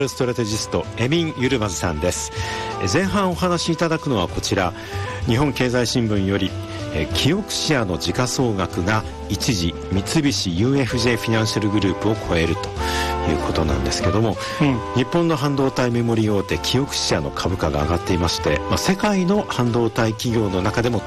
ストラテジストエミン・ユルマズさんです。前半お話しいただくのはこちら、日本経済新聞よりキオクシアの時価総額が一時三菱 UFJ フィナンシャルグループを超えるということなんですけども、日本の半導体メモリ大手キオクシアの株価が上がっていまして、世界の半導体企業の中でも